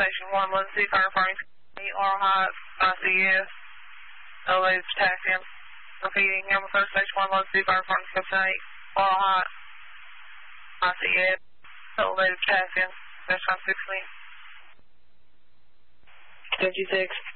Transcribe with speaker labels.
Speaker 1: Station 1, Lindsay, firefighting, Oral Heights, ICS, elevated potassium. Repeating, Hammer First Station 1, Lindsay, firefighting, Station 8, Oral Heights, ICS, elevated potassium, Station 16. 56.